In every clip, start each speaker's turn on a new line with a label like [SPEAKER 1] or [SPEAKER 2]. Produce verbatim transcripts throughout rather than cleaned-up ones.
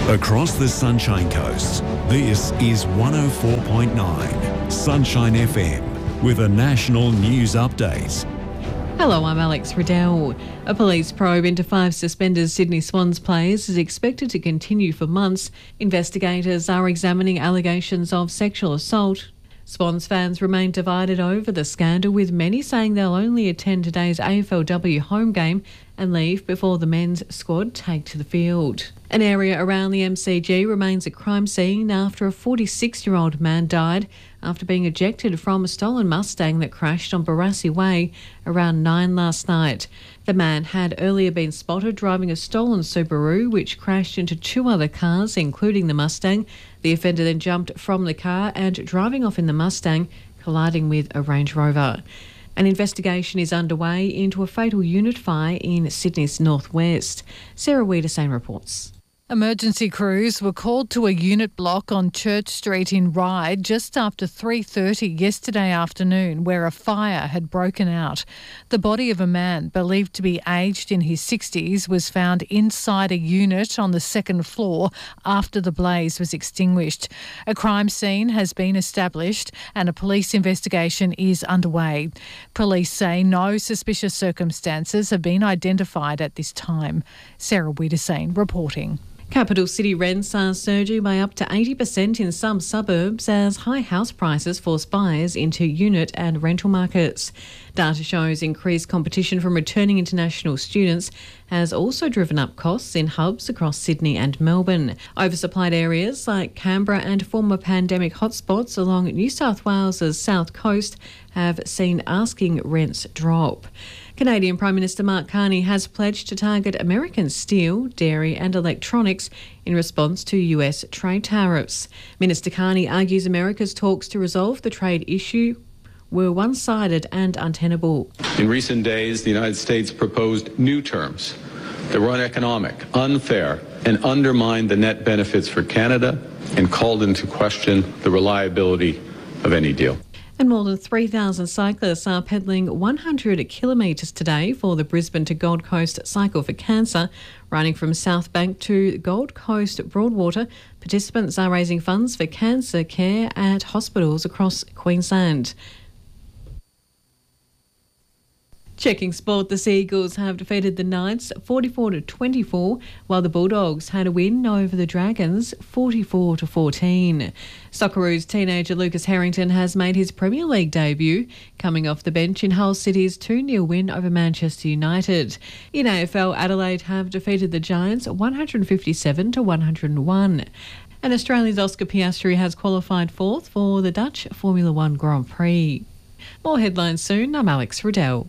[SPEAKER 1] Across the Sunshine Coast, this is one oh four point nine Sunshine F M with a national news update.
[SPEAKER 2] Hello, I'm Alex Riddell. A police probe into five suspended Sydney Swans players is expected to continue for months. Investigators are examining allegations of sexual assault. Swans fans remain divided over the scandal, with many saying they'll only attend today's A F L W home game and leave before the men's squad take to the field. An area around the M C G remains a crime scene after a forty-six-year-old man died after being ejected from a stolen Mustang that crashed on Barassi Way around nine last night. The man had earlier been spotted driving a stolen Subaru which crashed into two other cars, including the Mustang. The offender then jumped from the car and, driving off in the Mustang, colliding with a Range Rover. An investigation is underway into a fatal unit fire in Sydney's northwest. Sarah Wiedersane reports.
[SPEAKER 3] Emergency crews were called to a unit block on Church Street in Ryde just after three thirty yesterday afternoon, where a fire had broken out. The body of a man believed to be aged in his sixties was found inside a unit on the second floor after the blaze was extinguished. A crime scene has been established and a police investigation is underway. Police say no suspicious circumstances have been identified at this time. Sarah Wiedersane reporting.
[SPEAKER 2] Capital city rents are surging by up to eighty percent in some suburbs as high house prices force buyers into unit and rental markets. Data shows increased competition from returning international students has also driven up costs in hubs across Sydney and Melbourne. Oversupplied areas like Canberra and former pandemic hotspots along New South Wales' south coast have seen asking rents drop. Canadian Prime Minister Mark Carney has pledged to target American steel, dairy and electronics in response to U S trade tariffs. Minister Carney argues America's talks to resolve the trade issue were one-sided and untenable.
[SPEAKER 4] In recent days, the United States proposed new terms that were uneconomic, unfair, and undermined the net benefits for Canada and called into question the reliability of any deal.
[SPEAKER 2] And more than three thousand cyclists are pedalling one hundred kilometres today for the Brisbane to Gold Coast Cycle for Cancer. Running from South Bank to Gold Coast Broadwater, participants are raising funds for cancer care at hospitals across Queensland. Checking sport, the Seagulls have defeated the Knights forty-four to twenty-four, while the Bulldogs had a win over the Dragons forty-four to fourteen. Socceroos teenager Lucas Harrington has made his Premier League debut, coming off the bench in Hull City's two nil win over Manchester United. In A F L, Adelaide have defeated the Giants one hundred fifty-seven to one hundred one. And Australia's Oscar Piastri has qualified fourth for the Dutch Formula One Grand Prix. More headlines soon. I'm Alex Riddell.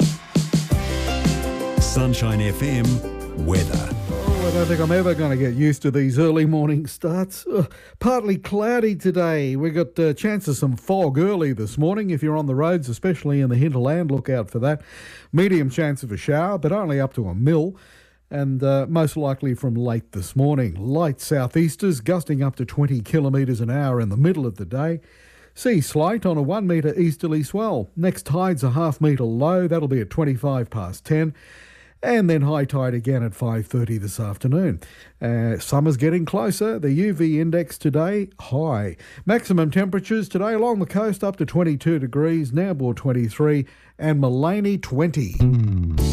[SPEAKER 1] Sunshine F M weather.
[SPEAKER 5] Oh, I don't think I'm ever going to get used to these early morning starts. Uh, partly cloudy today. We've got a uh, chance of some fog early this morning. If you're on the roads, especially in the hinterland, look out for that. Medium chance of a shower, but only up to a mil. And uh, most likely from late this morning. Light southeasters gusting up to twenty kilometres an hour in the middle of the day. Sea slight on a one metre easterly swell. Next tide's a half metre low. That'll be at twenty-five past ten. And then high tide again at five thirty this afternoon. Uh, summer's getting closer. The U V index today, high. Maximum temperatures today along the coast up to twenty-two degrees, Nambour twenty-three and Maleny twenty.